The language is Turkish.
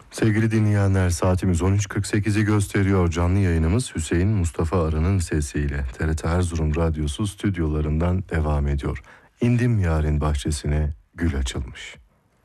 Sevgili dinleyenler, saatimiz 13.48'i gösteriyor. Canlı yayınımız Hüseyin Mustafa Arı'nın sesiyle TRT Erzurum Radyosu stüdyolarından devam ediyor. İndim yarın bahçesine, gül açılmış.